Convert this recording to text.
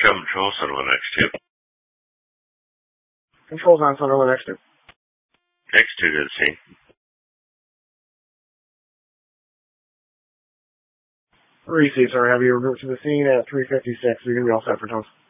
Control Sunderland X2. Controls on Sunderland X2. X2 to the scene. Receive, sir. Have you route to the scene at 356. You're going to be all set for toast.